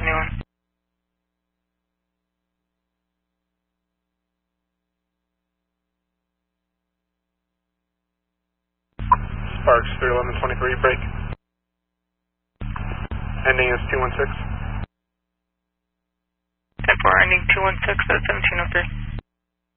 71. Sparks 31123, break. Ending is 216. 10-4, ending 216 at 1703.